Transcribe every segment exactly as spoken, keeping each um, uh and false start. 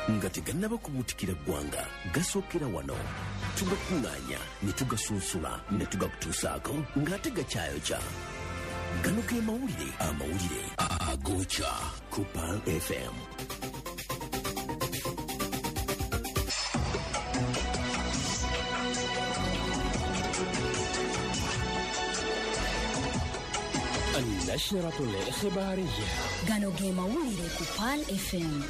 nga tegannaba kubuutikira ggwanga gasookera wano tugakuŋŋaanya ne tugasunsula ne tugakutuusaako ng'ate gakyayokya. Gano ge mawulire amawulire agookya ku Pearl F M. النشرة الإخبارية gano ge mawulire ku Pearl F M.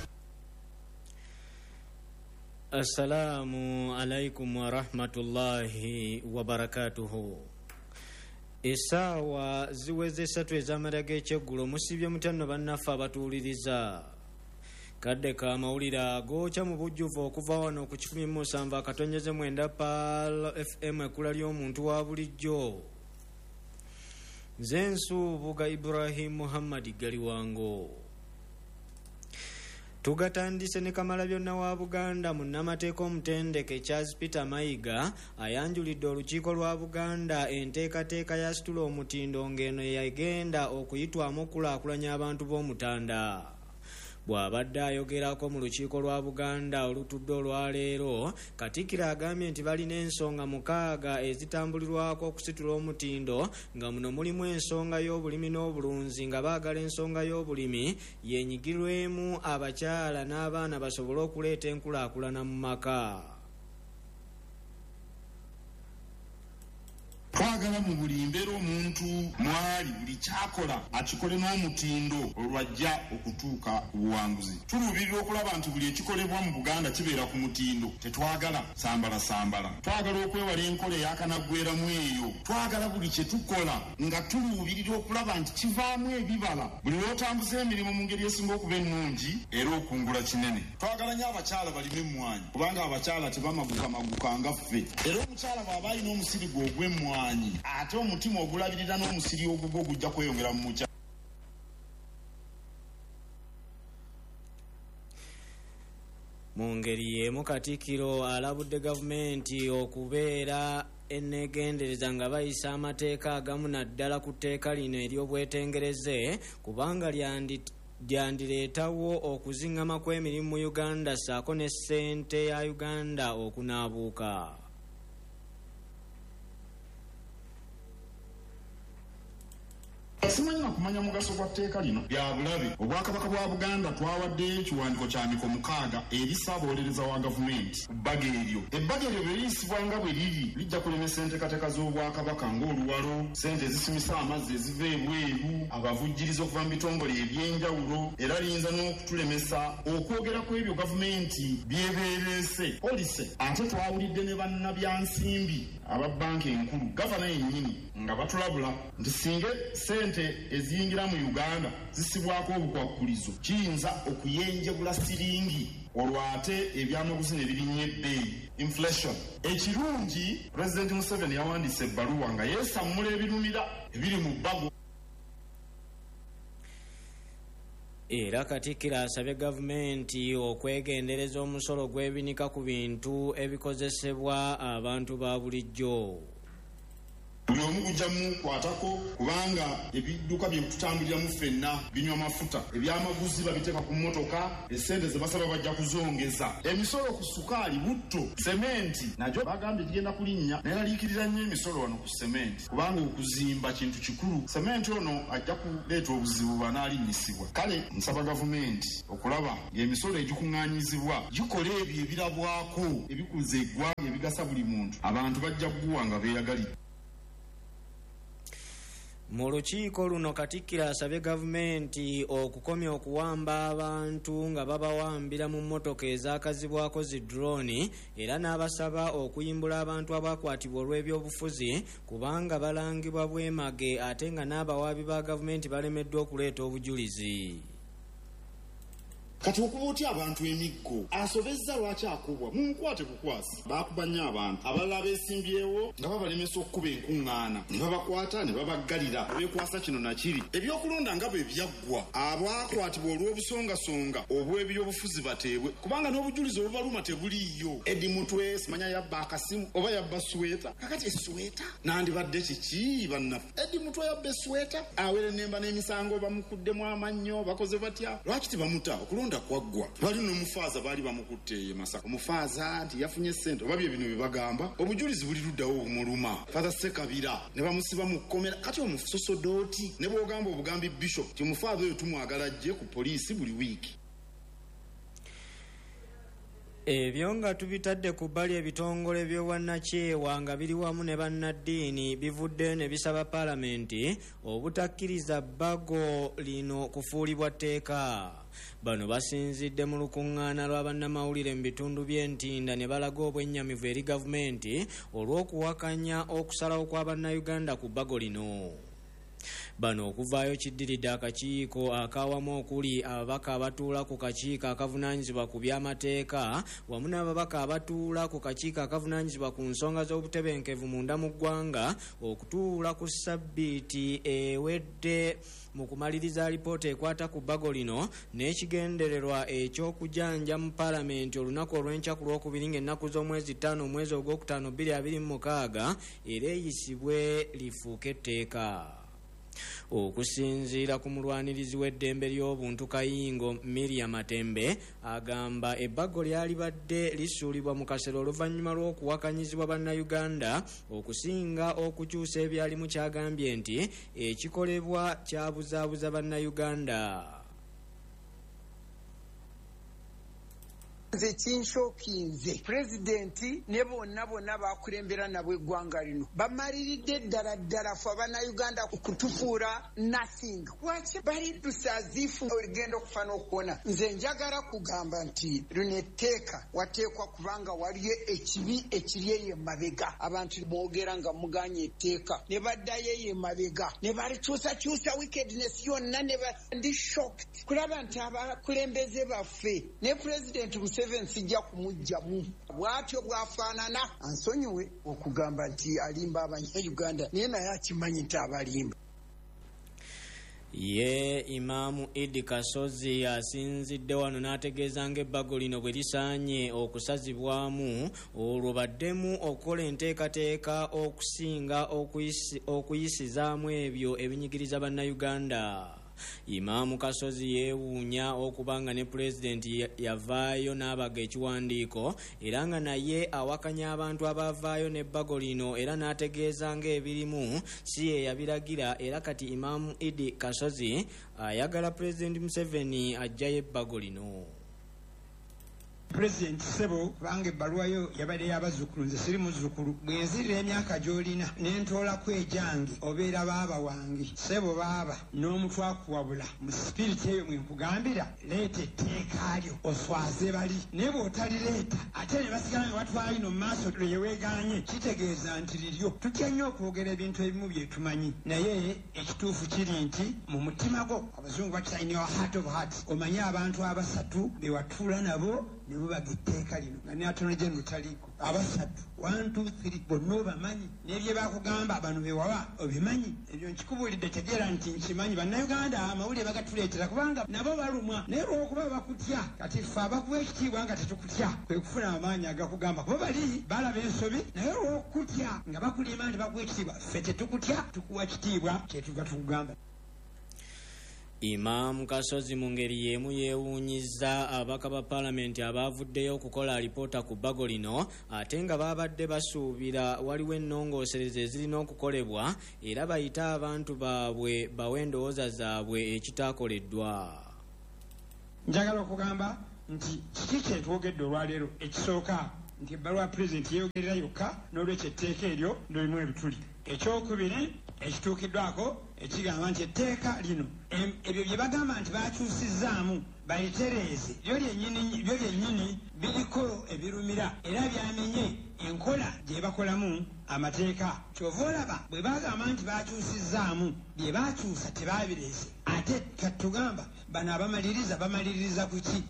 Assalamu alaikum wa rahmatullahi wa barakatuhu. Essaawa ziweze esatu ez'amala g'ekyeggulo musibye mutano bannaffe abatuwuliriza. Kadde ka mawulire agookya mu bujjuvu okuva wano ku kikumi mu musanvu akatonyeze mwenda Pearl F M, ekkula ly'omuntu wa bulijjo. Nze Nsuubuga Ibrahim Muhammad Galiwango. Tugatandise ne Kamalabyonna wa Buganda munnamateeka omutendeke Charles Peter Mayiga ayanjulidde olukiiko lwa Buganda enteekateeka ya situla omutindo ng'eno yagenda okuyitwamu okulaakulanya abantu b'omutanda. Bw'abadde ayogerako mu lukiiko lwa Buganda olutudde olwaleero, Katikkiro agambye nti balina ensonga mukaaga ezitambulirwako okusitula omutindo, nga muno mulimu ensonga y'obulimi n'obulunzi, nga baagala ensonga y'obulimi yenyigirwemu abakyala n'abaana basobole okuleeta enkulaakulana mu maka. Twagala mu buli mbeera omuntu mwali buli kyakola akikole n'omutindo olwajja okutuuka ku buwanguzi. Tuluubirira okulaba nti buli ekikolebwa mu Buganda kibeera ku mutindo. Tetwagala sambala sambala. Twagala okwewala enkola eyakanaggweramu eyo. Twagala buli kye tukola nga tuluubirira okulaba nti kivaamu ebibala. Buli lw'otambuza emirimu mu ngeri esinga okuba ennungi era okungula kinene. Twagala nnyo abakyala balime emmwanyi, kubanga abakyala tebamaguka maguka nga ffe. Era omukyala bw'aba alina omusiri gwe ogw'emmwanyi, ate omutima ogulabirira n'omusiri ogugwo gujja kweyongera mu mukyala. Mu ngeri y'emu, Katikkiro alabudde gavumenti okubeera enneegendereza nga bayisa amateeka agamu naddala ku tteeka lino ery'obwetengereze, kubanga lyandi lyandireetawo okuziŋŋama kw'emirimu mu Uganda ssaako ne ssente ya Uganda okunaabuuka. Simanyi na kumanya mugaso gwa tteeka lino bya bulabe. Obwakabaka bwa Buganda twawaddeyo ekiwandiiko kya miko mukaaga eri ssaabawolereza wa gavumenti ku bbaga eryo. Ebbaga eryo bwe liyisibwa nga bwe liri lijja kulemesa enteekateeka z'obwakabaka ng'oluwalo, ssente ezisimisa amazzi eziva ebweru, abavujjiriza okuva mu bitongole eby'enjawulo, era liyinza n'okutulemesa okwogera ku ebyo gavumenti byebeereese polisi. Ate twawulidde ne bannabyansimbi aba bbanka enkulu, gavana yennyini nga batulabula nti singa ssente eziyingira mu Uganda zisibwako obukwakkulizo kiyinza okuyenjebula siringi, olwo ate ebyamaguzi ne birinnya ebbeeyi, inflation. Ekirungi, Pulezidenti Museveni yawandiise ebbaluwa nga yeesammula ebirumira ebiri mu bbago. Era Katikkiro asabye gavumenti okwegendereza omusolo gw'ebinika ku bintu ebikozesebwa abantu ba bulijjo. Buli omu gujja mukwatako, kubanga ebidduka bye tutambuliramu ffenna binywa mafuta, ebyamaguzi babiteeka ku mmotoka, essente ze basaba bajja kuzongeza. Emisolo ku sukaali, butto, sementi nagyo bagambye gigenda kulinnya. Neeraliikirira nnyo emisolo wano ku sementi, kubanga okuzimba kintu kikulu. Sementi ono ajja kuleeta obuzibu bw'anaalinnyisibwa. Kale nsaba gavumenti okulaba ng'emisolo egikuŋŋaanyizibwa gikola ebyo ebirabwako, ebikuza eggwanga, ebigasa buli muntu. Abantu bajja kuguwa nga beeyagalidde. Mu lukiiko luno, Katikkiro asabye gavumenti okukomya okuwamba abantu nga babawambira mu mmotoka ezaakazibwako zi drone, era n'abasaba okuyimbula abantu abakwatibwa olw'ebyobufuzi kubanga balangibwa bwemage ate nga n'abawaabi ba gavumenti balemeddwa okuleeta obujulizi. Kati okuba otya abantu emiggo asobezza lwaki akubwa munkwate bukwasi. Baakuba nnyo abantu abalala beesimbyewo nga babalemesa okkuba enkuŋŋaana, ne babakwata ne babaggalira beekwasa kino nakiri. Ebyokulonda nga bwe byaggwa, abakwatibwa olw'obusongasonga obw'ebyobufuzi bateebwe, kubanga n'obujulizi obubaluma tebuliiyo. Eddi Mutwe simanya yabba akasimu oba yabba sweta. Kakati esweta nandibadde kiki bannaffe? Eddi Mutwe yabba esweta awere nemba n'emisango bamukuddemu amannyo bakoze batya. Lwaki tebamuta? Okulonda amafuta kwaggwa. Bali n'omufaaza baali bamukutte ye Masaka. Omufaaza nti yafunye ssente oba bye bino bye bagamba. Obujulizi buli luddawo omuluma. Father Ssekabira ne bamusiba mu kkomera. Kati omusosodooti ne bw'ogamba obugambi Bishop ti omufaaza oyo tumwagala ajje ku poliisi buli wiiki. Ebyo nga tubitadde ku bbali ebitongole by'obwannakyewa nga biri wamu ne bannaddiini bivudde ne bisaba paalamenti obutakkiriza bbago lino kufuulibwa tteeka. Bano basinzidde mu lukuŋŋaana lwa bannamawulire mu bitundu by'Entinda ne balaga obwennyamivu eri gavumenti olw'okuwakanya okusalawo kwa bannayuganda ku bbago lino. Bano okuvaayo kiddiridde akakiiko akawamu okuli ababaka abatuula ku kakiiko akavunaanyizibwa ku by'amateeka wamu n'ababaka abatuula ku kakiiko akavunaanyizibwa ku nsonga z'obutebenkevu munda mu ggwanga okutuula ku ssabbiiti ewedde mu kumaliriza alipoota ekwata ku bbago lino n'ekigendererwa eky'okujanja mu paalamenti olunaku olw'enkya ku lwokubiri ng'ennaku z'omwezi ttaano omwezi ogwokutaano bbiri abiri mu mukaaga era eyisibwe lifuuke etteeka. Okusinziira ku mulwanirizi w'eddembe ly'obuntu Kayingo Miriam Matembe agamba ebbago lyali badde lisuulibwa mu kaseera oluvannyuma lw'okuwakanyizibwa bannayuganda okusinga okukyusa ebyalimu kyagambye nti ekikolebwa kyabuzaabuza bannayuganda. Nze kinshokinze pulezidenti ne bonna bonna bakulembera nabwe eggwanga lino bamaliridde ddala ddala fe abannayuganda kutufuula nothing. Lwaki bali tusaaziifu oligenda okufa n'okuwona? Nze njagala kugamba nti lino etteeka wateekwa kubanga waliyo ekibi ekiri eyo emabega. Abantu boogera nga muganye etteeka ne baddayo eyo emabega ne balikyusakyusa wickedness yonna ne ndi shocked kulaba nti abakulembeze baffe ne pulezidenti Museveni sijja kumugjamu bw'atyo bwafaanana. Ansonyiwe okugamba nti alimba abanyayuganda naye naye akimanyi nti abalimba. Ye Imaamu Idi Kasozi asinzidde wano n'ategeeza ng'ebbago lino bwe lisaanye okusazibwamu olwo baddemu okukola enteekateeka okusinga okuyisizaamu ebyo ebinyigiriza bannayuganda. Imaamu Kasozi yeewuunya okubanga ne pulezidenti yavaayo n'abaga ekiwandiiko era nga naye awakanya abantu abavaayo n'ebbago lino era n'ategeeza ng'ebirimu si ye yabiragira era kati Imaamu Idi Kasozi ayagala pulezidenti Museveni ajjayo ebbago lino. President Sebo bange balwayo yabade yabazzukulu nze siri muzzukulu bwenzirira emyaka gy'olina n'entoola kwejange obeera baaba wange Sebo baaba n'omutwakuwabula mu sipiriti eyo mwe nkugambira leeta etteeka lyo oswaze bali naye bw'otalireeta ate ne basigala nga batwala lino mu maaso lyeweeganye kitegeeza nti liryo. Tutya nnyo okwogera ebintu ebimu bye tumanyi naye ekituufu kiri nti mu mutima gwo abazungu bakisayiniwa heart of heart omanye abantu abasatu be watuula nabo ne bubaga etteeka lino nga ne atono gye lutaliiko abasatu one two three bonna obamanyi n'ebye bakugamba bano bewawa obimanyi. Ebyo nkikubuulidde tegeera nti nkimanyi. Bannayuganda amawulire bagatuleetera kubanga nabo balumwa naye lw'okuba bakutya kati ffe abakuwa ekitiibwa nga tetukutya kwe kufuna amaanyi agakugamba kuba bali balaba ensobi naye lw'okutya nga bakulima nti bakuwa ekitiibwa ffe tetukutya tukuwa kitiibwa kyetuva tukugamba. Imaamu Kasozi mu ngeri y'emu yeewuunyizza ababaka ba paalamenti abaavuddeyo okukola alipoota ku bbago lino ate nga baabadde basuubira waliwo ennongoosereza ezirina okukolebwa era bayite abantu baabwe bawe endowooza zaabwe ekitaakoleddwa. Njagala okugamba nti kiki kyetwogedde olwaleero ekisooka nti ebbaluwa pulezidenti yeeyogerera yokka n'olwekyo etteeka eryo lirimu ebituli. Ekyokubiri ekituukiddwako ekigamba nti etteeka lino ebyo bye bagamba nti bakyusizzaamu bayitereeze byo byennyini biriko ebirumira era byamenye enkola gye bakolamu amateeka. Kyova olaba bwe bagamba nti bakyusizzaamu bye bakyusa tebabireese ate katugamba bano abamaliriza bamaliririza ku ki?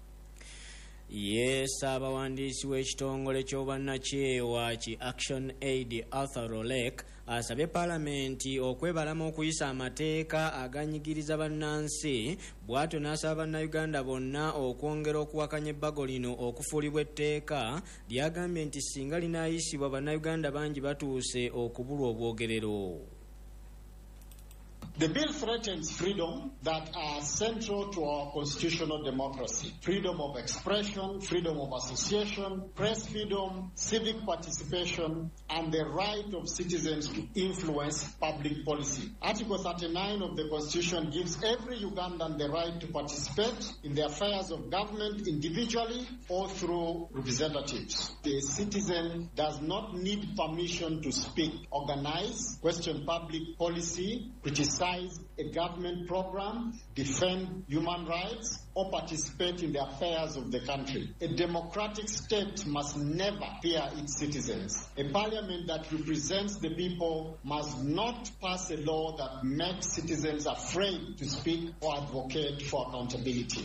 Ye Ssaabawandiisi w'ekitongole ky'obwannakyewa ki Action Aid Arthur Rolek asabye paalamenti okwebalama okuyisa amateeka aganyigiriza bannansi bw'atyo n'asaba bannayuganda bonna okwongera okuwakanya ebbago lino okufuulibwa etteeka lyagambye nti singa linaayisibwa bannayuganda bangi batuuse okubulwa obwogerero. The bill threatens freedom that are central to our constitutional democracy. Freedom of expression, freedom of association, press freedom, civic participation, and the right of citizens to influence public policy. Article thirty-nine of the Constitution gives every Ugandan the right to participate in the affairs of government individually or through representatives. The citizen does not need permission to speak, organize, question public policy, criticize a government program, defend human rights, or participate in the affairs of the country. A democratic state must never fear its citizens. A parliament that represents the people must not pass a law that makes citizens afraid to speak or advocate for accountability.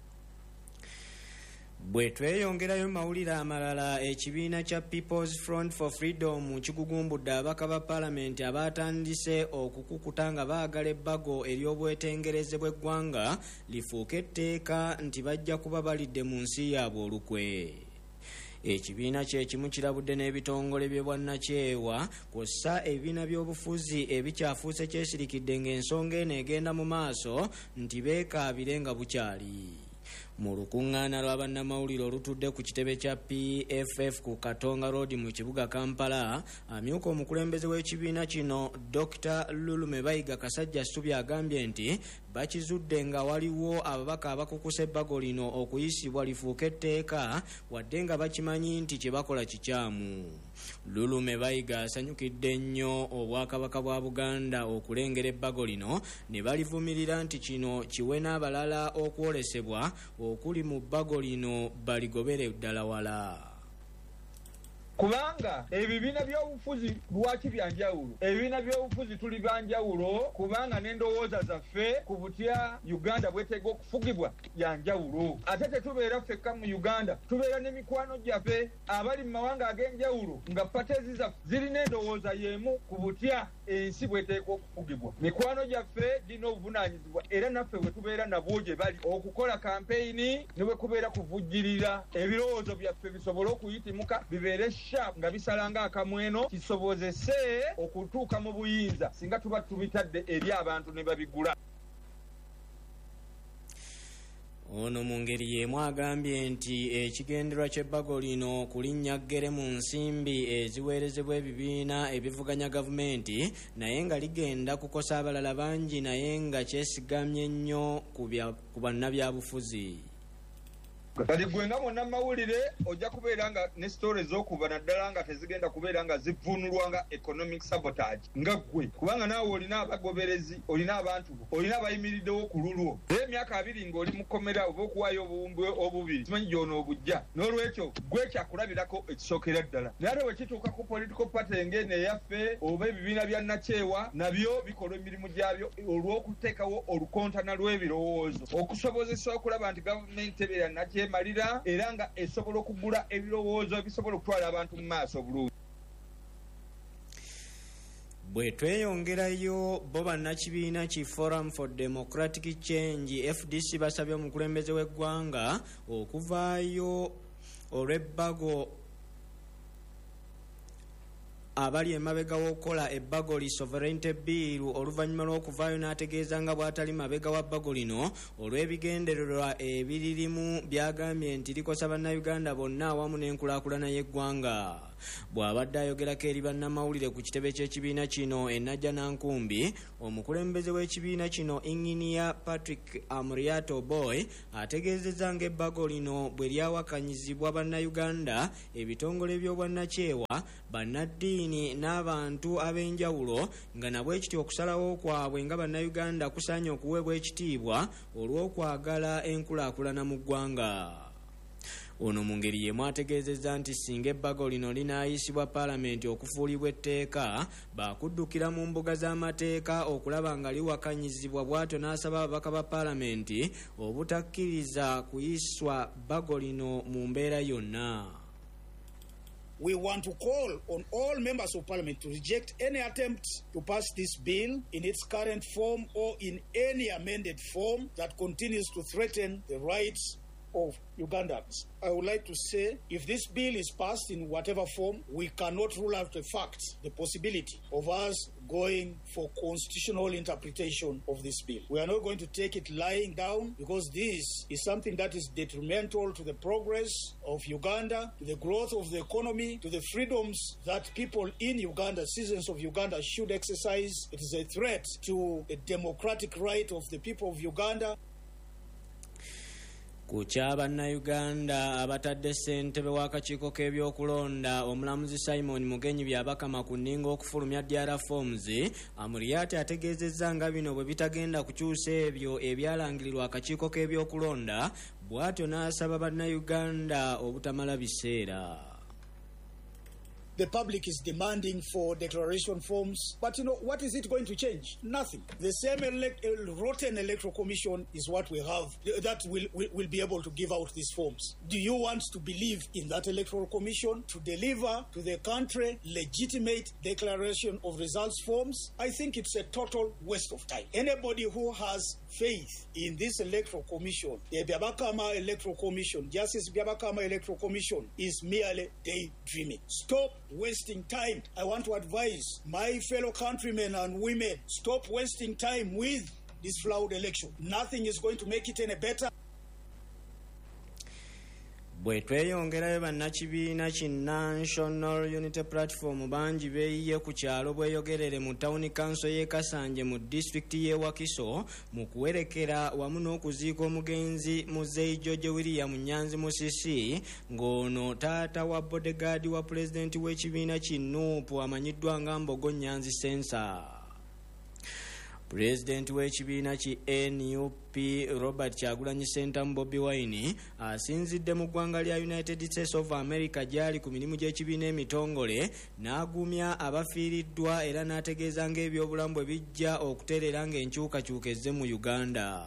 Bwe tweyongerayo mawulire amalala, ekibiina kya People's Front for Freedom kigugumbudde ababaka ba paalamenti abatandise okukukuta nga baagala ebbago ery'obwetengereze bw'eggwanga lifuuke etteeka nti bajja kuba balidde mu nsi yaabwe olukwe. Ekibiina kye kimu kirabudde n'ebitongole by'obwannakyewa kw'ossa ebibiina by'obufuzi ebikyafuuse kyesirikidde ng'ensonga eno egenda mu maaso nti beekaabire nga bukyali. Mu lukuŋŋaana lwa bannamawulire olutudde ku kitebe kya P F F ku Katonga Road mu kibuga Kampala, amyuka omukulembeze w'ekibiina kino Doctor Lulume Bayiga Kasajja Ssubi agambye nti bakizudde nga waliwo ababaka abakukuse ebbago lino okuyisibwa lifuuke etteeka wadde nga bakimanyi nti kye bakola kikyamu. Lulume Bayiga asanyukidde nnyo obwakabaka bwa Buganda okulengera ebbago lino ne balivumirira nti kino kiwe n'abalala okwolesebwa okuli mu bbago lino baligobere ddala wala. Kubanga ebibiina by'obufuzi lwaki byanjawulo? Ebibiina by'obufuzi tuli byanjawulo kubanga n'endowooza zaffe ku butya Uganda bwetega okufugibwa yanjawulo. Ate tetubeera ffekka mu Uganda, tubeera n'emikwano gyaffe abali mu mawanga ag'enjawulo nga patezi zaffe zirina endowooza y'emu ku butya ensi bwetega okufugibwa. Mikwano gyaffe girina obuvunaanyizibwa era naffe bwe tubeera nabwo gye bali okukola kampeyini ne bwe kubeera kuvujjirira ebirowoozo byaffe bisobole okuyitimuka bibeere nga bisalanga akamweno kisobozese okutuuka mu buyinza singa tuba tubitadde eri abantu ne babigula. Ono mu ngeri y'emu agambye nti ekigendererwa ky'ebbago lino kulinnya ggere mu nsimbi eziweerezebwa ebibiina ebivuganya gavumenti naye nga ligenda kukosa abalala bangi naye nga kyesigamye nnyo ku bannabyabufuzi. Kati gwe nga mwonna mawulire ojja kubeera nga ne stories z'okuva naddala nga tezigenda kubeera nga zivvuunulwa nga economic sabotage nga gwe kubanga naawe olina abagoberezi, olina abantu bo, olina abayimiriddewo ku lulwo era emyaka abiri ng'oli mu kkomera oba okuwaayo obuwumbi obubiri simanyi gy'ono obujja. N'olwekyo gwe kyakulabirako ekisookera ddala. Naye ate bwe kituuka ku political party ng'eno eyaffe oba ebibiina bya nakyewa nabyo bikola emirimu gyabyo olw'okuteekawo olukontana lw'ebirowoozo okusobozesa okulaba nti gavumenti ebeera nakye malira era nga esobola okugula ebirowoozo ebisobola okutwala abantu mu maaso bulungi. Bwe tweyongerayo bo bannakibiina ki Forum for Democratic Change F D C basabye omukulembeze w'eggwanga okuvaayo olw'ebbago abali emabega w'okukola ebbago li sovereignty bill oluvannyuma lw'okuvaayo n'ategeeza nga bw'atali mabega wa bbago lino olw'ebigendererwa ebiririmu byagambye nti likosa bannayuganda bonna awamu n'enkulaakulana y'eggwanga. Bw'abadde ayogerako eri bannamawulire ku kitebe ky'ekibiina kino e Najja Nankumbi, omukulembeze w'ekibiina kino Inginiya Patrick Amuriato Boy ategeezezza ng'ebbago lino bwe lyawakanyizibwa bannayuganda, ebitongole by'obwannakyewa, bannaddiini n'abantu ab'enjawulo nga nabwe ekiti okusalawo kwabwe nga bannayuganda kusaanye okuweebwa ekitiibwa olw'okwagala enkulaakulana mu ggwanga. Ono mu ngeri y'emu ategeezezza nti singa ebbago lino linaayisibwa paalamenti okufuulibwa etteeka baakuddukira mu mbuga z'amateeka okulaba nga liwakanyizibwa. Bw'atyo n'asaba ababaka ba paalamenti obutakkiriza kuyiswa bbago lino mu mbeera yonna. We want to call on all members of parliament to reject any attempt to pass this bill in its current form or in any amended form that continues to threaten the rights of Ugandans. I would like to say, if this bill is passed in whatever form, we cannot rule out the fact, the possibility of us going for constitutional interpretation of this bill. We are not going to take it lying down, because this is something that is detrimental to the progress of Uganda, to the growth of the economy, to the freedoms that people in Uganda, citizens of Uganda, should exercise. It is a threat to the democratic right of the people of Uganda. Ku kyabannayuganda abatadde ssentebe w'akakiiko k'ebyokulonda omulamuzi Simon Mugenyi byabakama ku nninga okufulumya D R forms, Amuriate ategeezezza nga bino bwe bitagenda kukyusa ebyo ebyalangirirwa akakiiko k'ebyokulonda, bw'atyo n'asaba bannayuganda obutamala biseera. The public is demanding for declaration forms, but you know, what is it going to change? Nothing. The same elect, uh, rotten electoral commission is what we have that will, will, will be able to give out these forms. Do you want to believe in that electoral commission to deliver to the country legitimate declaration of results forms? I think it's a total waste of time. Anybody who has faith in this electoral commission, the Byabakama electoral commission, Justice Byabakama electoral commission, is merely daydreaming. Stop wasting time. I want to advise my fellow countrymen and women, stop wasting time with this flawed election. Nothing is going to make it any better. Bwe tweyongerayo bannakibiina ki National Unity Platform bangi beeyiye ku kyalo bweyogerere mu Town Council y'e Kasanje mu District y'e Wakiso mu kuwerekera wamu n'okuziika omugenzi Muzeeyi George William Nyanzi Musisi, ng'ono taata wa bodyguard wa Pulezidenti w'ekibiina ki Nuupu amanyiddwa nga Mbogo Nyanzi Sensa. President w'ekibiina ki N U P Robert Kyagulanyi Ssentamu Bobi Wine asinzidde mu ggwanga lya United States of America gyali ku mirimu gy'ekibiina emitongole, n'agumya abafiiriddwa era n'ategeeza ng'ebyobulamu bwe bijja okutereera ng'enkyukakyuka ezze mu Uganda.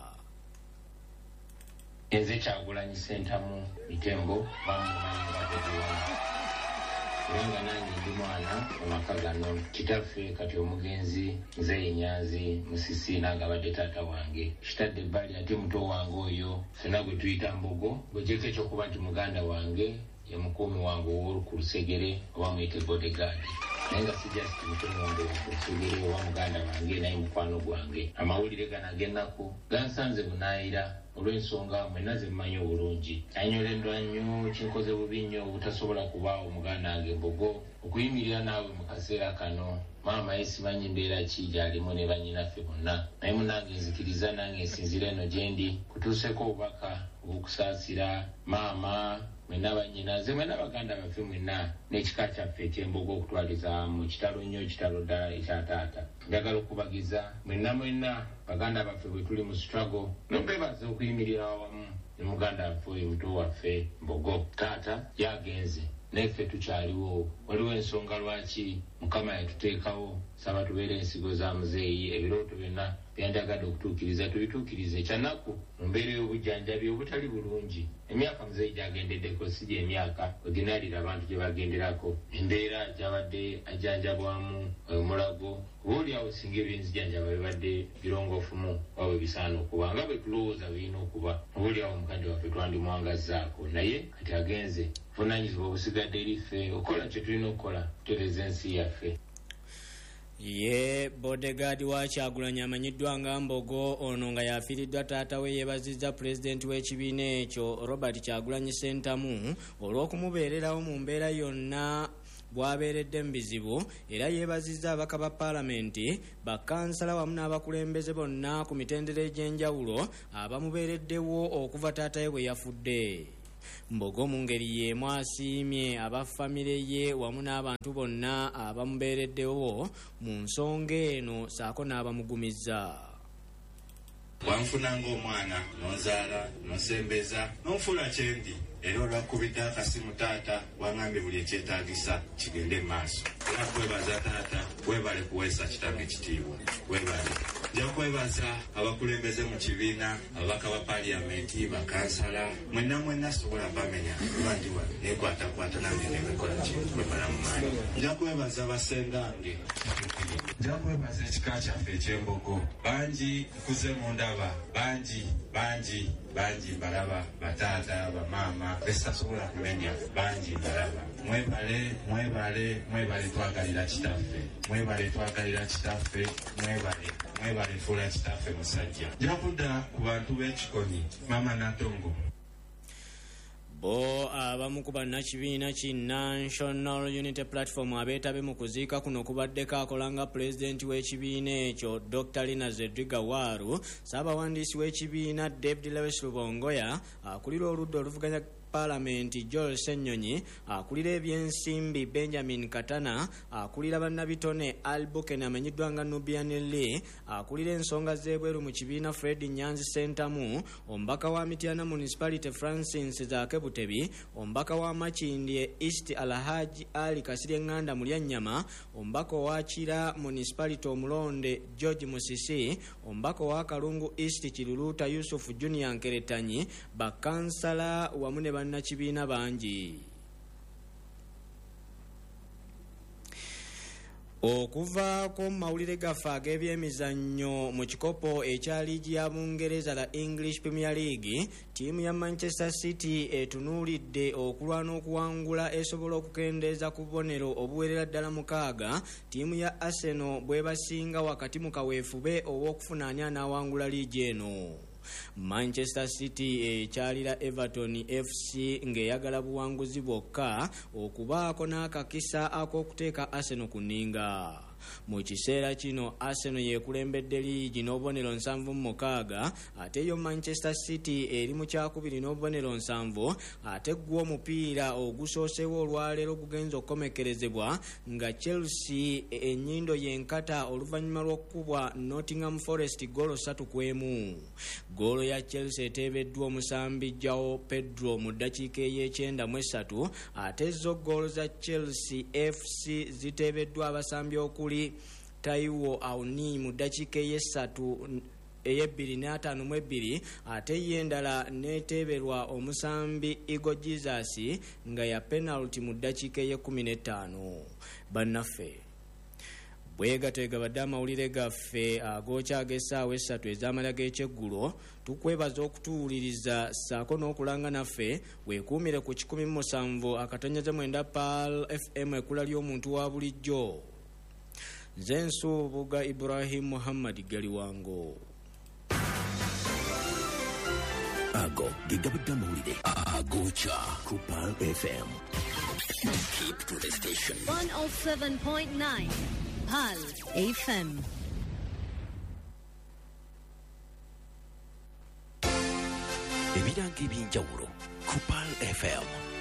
Nze Kyagulanyi Ssentamu Mitembo bamumanyi Bobi Wine. Wenga nanyi ndi mwana amaka gano kitaffe kati omugenzi Muzeeyi Nyanzi Musisi n'agabadde taata wange kitadde ebbali ate muto wange oyo ffenna gwe tuyita Mbogo bwegyeko ekyokuba nti muganda wange ye mukuumi wange ow'oku Lusegere oba muyite bodyguard, naye nga si just mukuumi wange ku Lusegere oba muganda wange naye mukwano gwange. Amawulire gano ag'ennaku gansanze bunaayira olw'ensonga mwenna ze mmanyi obulungi. Anyoleddwa nnyo, kinkoze bubi nnyo obutasobola kubaawo muganda wange Mbogo okuyimirira naawe mu kaseera kano. Maama ye simanyi mbeera ki gy'alimu ne bannyinaffe bonna, naye munnange nzikiriza nange nsinzira eno gye ndi kutuuseko obubaka obw'okusaasira maama mwenna bannyinaze mwenna baganda baffe mwenna n'ekika kyaffe eky'Embogo okutwaliza mu kitalo nnyo ekitalo ddala ekya taata. Njagala okubagiza mwenna mwenna baganda baffe bwe tuli mu struggle n'okwebaza okuyimirira awamu ne muganda waffe oyo muto waffe Mbogo. Taata yagenze neffe tukyaliwo, waliwo ensonga lwaki Mukama yatuteekawo saba tubeere ensigo za Muzeeyi. Ebirooto byonna byandagadde okutuukiriza tubituukirize. Kyanaku mu mbeera y'obujjanjabi obutali bulungi, emyaka Muzeeyi gyagendeddeko si gy'emyaka wegenaalira abantu gye bagenderako, embeera gy'abadde ajjanjabwamu omulago obaolyawo singa ebyenzijjanjaba bibadde birongoofumu wabwe bisaana okuba nga bwe tulowooza birina okuba, obaolyawo omukadde waffe twandimwangazzaako, naye kati agenze buvunaanyizibwa obusigadde eri ffe okola kye tulina okukola kutereeza ensi yaffe. Ye bodyguard wa Kyagulanyi amanyiddwa nga Mbogo ono nga yafiiriddwa taata we yeebazizza pulezidenti w'ekibiina ekyo Robert Kyagulanyi Ssentamu olw'okumubeererawo mu mbeera yonna bwabeeredde mu bizibu, era yeebazizza abaka ba paalamenti, bakkansala wamu n'abakulembeze bonna ku mitendera egy'enjawulo abamubeereddewo okuva taata we bwe yafudde. Mbogo mu ngeri y'emu asiimye abafamire ye wamu n'abantu bonna abamubeereddewo mu nsonga eno saako n'abamugumizza. Wanfuna ng'omwana nonzaala nonsembeza nonfula kyendi era olwakubidde akasimu taata wangambye buli ekyetaagisa kigende mu maaso. Era kwebaza taata, webale kuweesa kitange kitiibwa, webale. nja kwebaza abakulembeze mu kibiina ababaka ba paliamenti bakansala mwenna mwenna sobola bamenya bandiwa nekwatakwata nange nebekola kintu kwemala mu maanyi nja kwebaza basengange nja kwebaza ekika kyaffe eky'embogo bangi nkuze mu ndaba bangi bangi bangi mbalaba bataata bamaama besasobola kumenya bangi mbalaba mwebale mwebale mwebale twagalira kitaffe mwebale twagalira kitaffe mwebale mwebale fuula kitaffe musajja jakudda ku bantu b'ekikoni mama natongo bo abamu ku bannakibiina ki National Unity Platform abeetabe mu kuziika kuno kubaddeko akolanga pulezidenti w'ekibiina ekyo Dr Lina Zedriga Waru ssaabawandiisi w'ekibiina David Lewis Lubongoya akulira oludda oluvuganya Parliament Joel Senyonyi akulira ebyensimbi Benjamin Katana akulira bannabitone Albuken amenyiddwa nga Nubian Lee akulira ensonga z'ebweru mu kibiina Fred Nyanzi Sentamu ombaka wa Mityana Municipality Francis Zakebutebi ombaka wa Makindye East Alhaji Ali Kasirye Nganda Mulyanyama ombaka wa Kira Municipality Omulonde George Musisi ombaka wa Kalungu East Kiruluta Yusuf Junior Nkeretanyi bakansala wamune bannakibiina bangi. Okuvaako mu mawulire gaffe ag'ebyemizannyo mu kikopo ekya liigi ya Bungereza la English Premier League, ttiimu ya Manchester City etunuulidde okulwana okuwangula esobola okukendeeza ku bubonero obuwerera ddala mukaaga ttiimu ya Arsenal bwe basinga wakati mu kaweefube ow'okufuna ani anaawangula liigi eno. Manchester City ekyalira Everton F C ng'eyagala buwanguzi bwokka okubaako n'akakisa ak'okuteeka Arsenal ku nninga. Mu kiseera kino Arsenal yeekulembedde liigi n'obubonero nsanvu mu mukaaga ate yo Manchester City eri mu kyakubiri n'obubonero nsanvu ate gwa omupiira ogusoosewo olwaleero gugenza okukomekerezebwa nga Chelsea ennyindo yenkata oluvannyuma lw'okukubwa Nottingham Forest goolo ssatu ku emu. Goolo ya Chelsea eteebeddwa omusambi Joao Pedro mu ddakiika ey'ekyenda mu essatu ate zo goolo za Chelsea F C ziteebeddwa abasambi okuli Taiwo Auni mu ddakiika ey'essatu ey'ebbiri n'ataano mu ebbiri ate y'endala neeteeberwa omusambi Igo Jesus nga ya penalty mu ddakiika ey'ekkumi n'ettaano. Bannaffe bwegatega badde amawulire gaffe agooca ag'essaawa essatu ez'amala g'ekyeggulo tukwebaza okutuwuliriza ssaako n'okulanga naffe weekuumire ku kikumi mu musanvu akatonnyeze mwenda Pal F M ekkula ly'omuntu wa bulijjo. Nze Nsuubuga Ibrahim Muhammad Galiwango. Ago gigabadde amawulire agooca ku Pal F M. Keep to the station. one oh seven point nine Pal F M. Ebiranga eby'enjawulo ku Pal F M.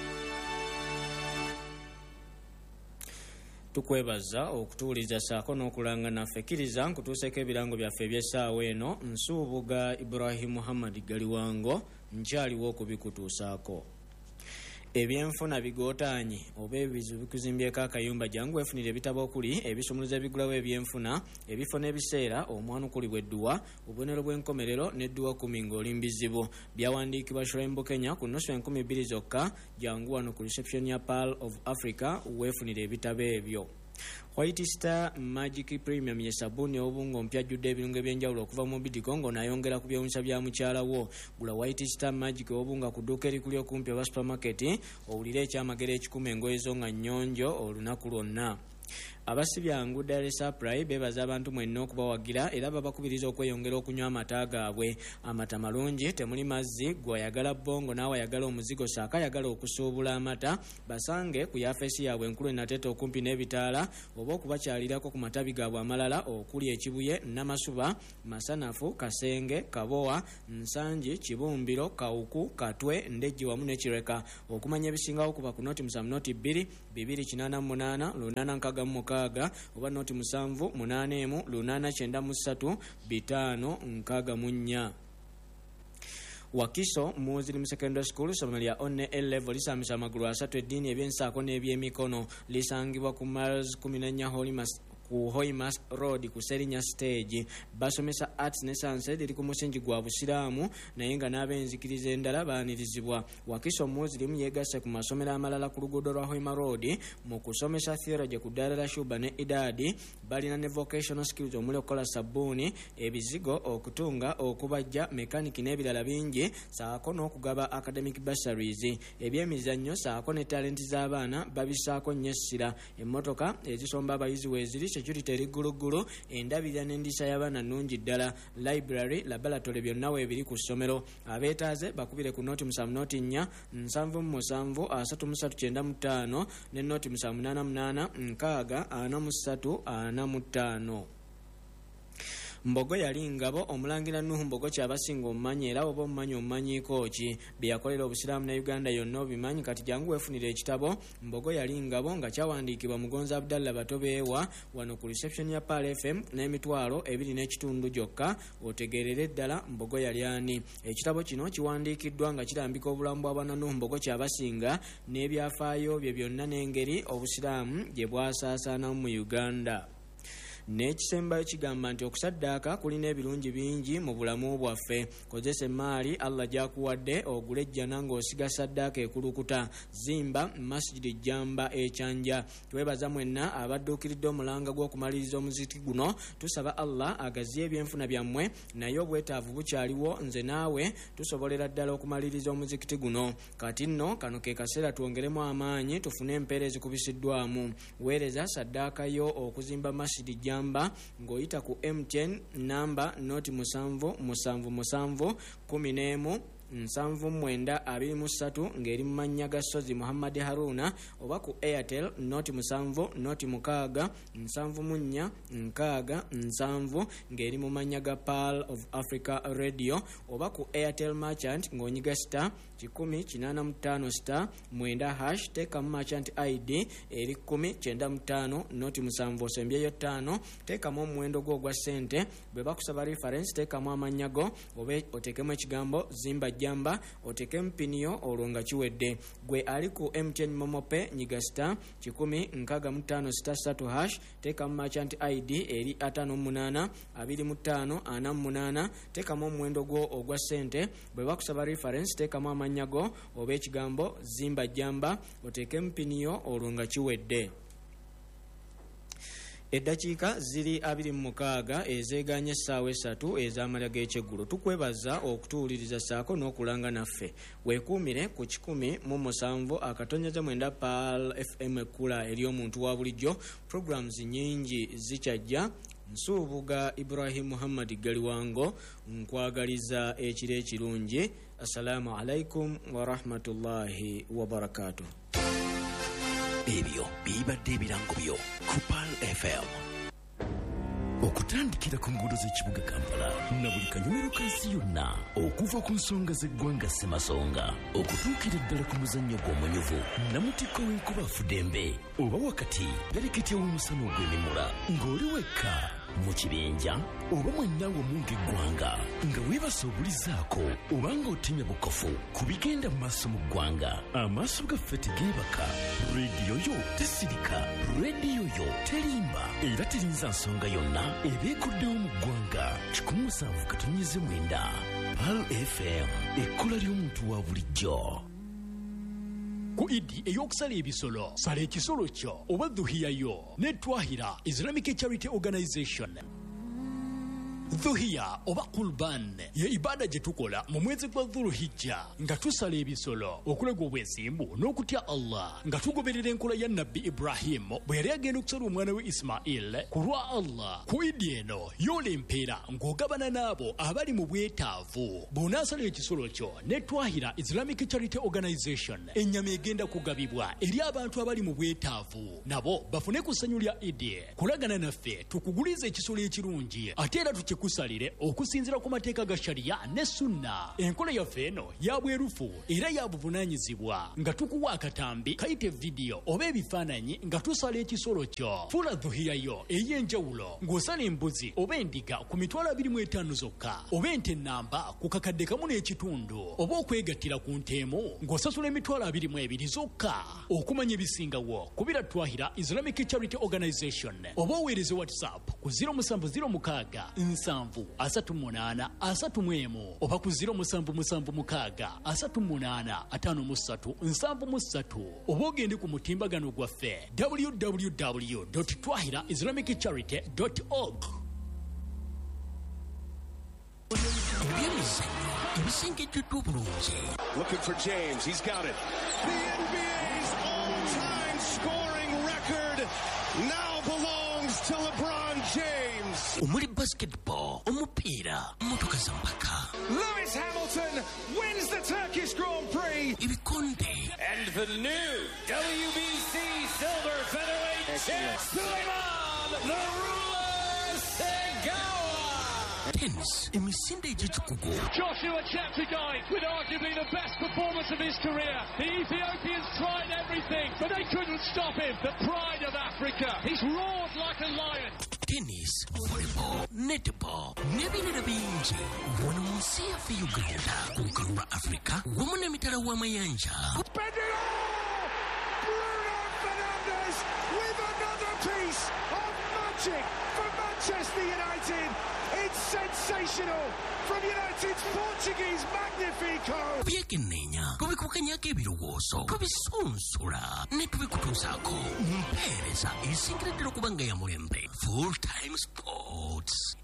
Tukwebaza okutuuliza ssaako n'okulanga naffe. Kkiriza nkutuuseeko ebirango byaffe eby'essaawa eno. Nsuubuga Ibrahim Muhammad Galiwango nkyaliwo okubikutuusaako. Ebyenfuna bigootaanye oba ebizibu bikuzimbyeko akayumba jangu weefunire ebitabo okuli ebisumuluzo ebigulawo ebyenfuna ebifo n'ebiseera omwana okulibwa edduwa obubonero bw'enkomerero n'edduwa kumi ng'oli mu bizibu byawandiikibwa Shrine Kenya ku nnusu enkumi bbiri zokka. Jangu wano ku reception ya Pearl of Africa weefunire ebitabo ebyo. White Star Magic Premium ye sabuni obungo mpya judde ebirungo ebyenjawulo okuva mu Bidiko ngo nayongera ku byewunyisa bya mukyala wo. Gula White Star Magic obunga ku dduuka erikuli okumpi oba supermarket owulire ekyamagero ekikumi engoye zo nga nnyonjo olunaku lwonna. Abasibyangu Dar es Salaam bebaza abantu mwenna okubawagira era babakubiriza okweyongera okunywa amata gaabwe. Amata malungi temuli mazzi gwayagala bongo naawe ayagala omuzigo saaka ayagala okusuubula amata basange ku yafeesi yaabwe enkulu enateeta okumpi n'ebitaala oba okubakyalirako ku matabi gaabwe amalala okuli ekibuye Namasuba Masanafu Kasenge Kabowa Nsanji Kibumbiro Kawuku Katwe Ndejji wamu n'Ekireka. Okumanya ebisingawo kuba ku noti musanvu noti bbiri bibiri kinaana mu munaana lunaana nkaaga mu mukaaga oba noti musanvu munaana emu lunaana kyenda mu ssatu bitaano nkaaga mu nnya. Wakiso Muslim Secondary School somero lya Onne L level lisambisa amagulu asatu eddiini ebyensaako n'ebyemikono lisangibwa ku Miles kumi na nnya Holy Mas ku Hoima Road ku Serinya Stage. Basomesa Arts ne Science liri ku musingi gwa busiraamu naye nga n'abenzikiriza endala baanirizibwa. Wakiso Muslim yegasse ku masomero amalala ku luguudo lwa Hoima Road mu kusomesa theology ku ddaala la Shuba ne Idadi. Balina ne vocational skills omuli okukola sabbuuni, ebizigo, okutunga, okubajja, mechanic n'ebirala bingi, saako n'okugaba academic bursaries. Ebyemizannyo saako ne talenti z'abaana babisaako nnyo essira. Emmotoka ezisomba abayizi weeziri, security erigguluggulu, endabirira n'endiisa y'abaana nnungi ddala, library, laboratory byonna weebiri ku ssomero. Abeetaaze bakubire ku nooti musanvu nooti nnya nsanvu mu musanvu asatu mu ssatu kyenda mu ttaano ne nooti musanvu munaana munaana nkaaga ana mu ssatu ana mu ttaano. Mbogo yali ngabo omulangira Nuhu Mbogo kyabasinga omumanyi era oba omumanyi omumanyiiko ki bye yakolera obusiraamu na Uganda yonna obimanyi kati jangu weefunira ekitabo Mbogo yali ngabo nga kyawandiikibwa Mugonza Abdallah Batobeewa wano ku reception ya Pal F M n'emitwalo ebiri n'ekitundu gyokka otegeerere ddala Mbogo yali ani. Ekitabo kino kiwandiikiddwa nga kirambika obulamu bwa bwana Nuhu Mbogo kyabasinga n'ebyafaayo bye byonna n'engeri obusiraamu gye bwasaasaanamu mu Uganda. N'ekisembayo kigamba nti okusaddaaka kulina ebirungi bingi mu bulamu bwaffe. Kozesa emaali Allah gy'akuwadde ogule ejjana ng'osiga saddaaka ekulukuta. Zimba masjidi jjamba ekyanja. Twebaza mwenna abadduukiridde omulanga gw'okumaliriza omuzikiti guno. Tusaba Allah agaziye ebyenfuna byammwe naye obwetaavu bukyaliwo nze naawe tusobolera ddala okumaliriza omuzikiti guno. Kati nno kano ke kaseera twongeremu amaanyi tufune empeerezi kubisiddwamu. Weereza saddaaka yo okuzimba masjidi jjamba ng'oyita ku M T N namba noti musanvu musanvu musanvu kumi n'emu nsanvu mwenda abiri mu ssatu ng'eri mu mannya ga Sozi Muhammad Haruna oba ku Airtel noti musanvu noti mukaaga nsanvu mu nnya nkaaga nsanvu ng'eri mu mannya ga Pearl of Africa Radio oba ku Airtel Merchant ng'onyiga star kikumi kinaana mu ttaano star mwenda hash teekamu merchant I D eri kkumi kyenda mu ttaano noti musanvu osembyeyo ttaano teekamu omuwendo gwo ogwa ssente bwe bakusaba reference teekamu amannya go oba oteekemu ekigambo zimba jjamba oteekemu piniyo olwo nga kiwedde. Gwe ali ku M T N Momope nyiga star kikumi nkaaga mu ttaano star ssatu hash teekamu merchant I D eri ataano mu munaana abiri mu ttaano ana mu munaana teekamu omuwendo gwo ogwa ssente bwe bakusaba reference teekamu amannya go oba ekigambo zimba jjamba oteekemu piniyo olwo nga kiwedde. Eddakiika ziri abiri mu mukaaga ezeeganye essaawa essatu ez'amalya g'ekyeggulu. Tukwebaza okutuwuliriza saako n'okulanga naffe. Weekuumire ku kikumi mu musanvu akatonyeza mwenda Pal F M ekkula ery'omuntu wa bulijjo. Programs nnyingi zikyajja. Nsuubuga Ibrahim Muhammad Galiwango nkwagaliza ekiro ekirungi. Assalamu alaikum wa rahmatullahi wa barakatuh. Ebyo bibadde ebirango byo ku Pal F M. Okutandikira ku nguudo z'ekibuga Kampala na buli kanyomero kansi yonna okuva ku nsonga z'eggwanga Ssemasonga okutuukira ddala ku muzannyo gw'omunyuvu namutikko w'enkuba Fudembe oba wakati galeketya w'omusana ogw'emimula ng'oli wekka mu kibinja oba mwenna wamu ng'eggwanga nga weebase obulizaako oba ng'otemya bukofu ku bigenda mu maaso mu ggwanga. Amaaso gaffe tegeebaka, rediyo yo tesirika, rediyo yo terimba era terinza nsonga yonna ebeekuddewo mu ggwanga. kikumi musanvu katonyeze mwenda Pal F M ekkola ly'omuntu wa bulijjo. Ku Idi ey'okusala ebisolo sala ekisolo kyo oba dhuhiya yo ne Twahira Islamic Charity Organization. Dhuhiya oba Qurban ye ibada gye tukola mu mwezi gwa Dhulhijja nga tusala ebisolo okulega obwesimbu n'okutya Allah nga tugoberera enkola ya Nabbi Ibrahim bwe yali agenda okusala omwana we Ismail ku lwa Allah. Ku Idi eno yoola empeera ng'ogabana n'abo abali mu bwetaavu. Bw'onaasala ekisolo kyo ne Twahira Islamic Charity Organization ennyama egenda kugabibwa eri abantu abali mu bwetaavu nabo bafune ku ssanyu lya Idi. Kulagana naffe tukuguliza ekisolo ekirungi ate era tuki kikusalire okusinziira ku mateeka ga shariya ne sunna. Enkola yaffe eno ya bwerufu era ya buvunaanyizibwa nga tukuwa akatambi kayite vidiyo oba ebifaananyi nga tusala ekisolo kyo. Fula dhuhiya yo ey'enjawulo ng'osala embuzi oba endiga ku mitwalo abiri mu etaano zokka oba ente ennamba ku kakadde kamu n'ekitundu oba okwegattira ku nteemu ng'osasula emitwalo abiri mu ebiri zokka. Okumanya ebisingawo kubira Twahira Islamic Charity Organization oba oweereze WhatsApp ku zero musanvu zero mukaaga nsanvu asatu munaana asatu mu emu oba ku zero musanvu musanvu mukaaga asatu munaana ataano mu ssatu nsanvu mu ssatu oba ogende ku mutimbagano gwaffe w w w dot twahira islamic charity dot org. Looking for James, he's got it. The N B A's all-time scoring record now belongs to LeBron James. Umuri basketball, umupira, motoka za mpaka. Lewis Hamilton wins the Turkish Grand Prix. Ibikonde. And the new W B C Silver Featherweight champ, Suleiman the Ruler Segawa. Tennis, emisinde ejitukugo. Joshua Cheptegei with arguably the best performance of his career. The Ethiopians tried everything, but they couldn't stop him. The pride of Africa. He's roared like a lion. Tennis, volleyball, netball, nebinera bingi. Wano munsi yaffe Uganda, kukalura Africa, wamu n'emitala w'amayanja. Bruno Fernandes with another piece of magic for Manchester United. It's sensational from United's Portuguese Magnifico. Byekenneenya kubikukanyako ebirowoozo kubisunsula ne tubikutuusaako mu mpeereza esingireddera okuba nga ya mulembe. Full Time Sports.